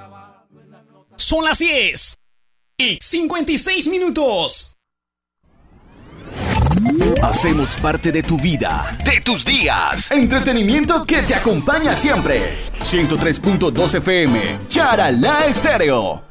Son las 10:56. Hacemos parte de tu vida, de tus días. Entretenimiento que te acompaña siempre. 103.2 FM, Charalá Estéreo.